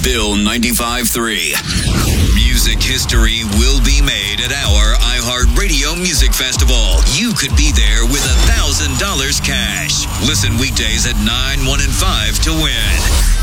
Phil 95.3. Music history will be made at our iHeartRadio Music Festival. You could be there with $1,000 cash. Listen weekdays at 9, 1, and 5 to win.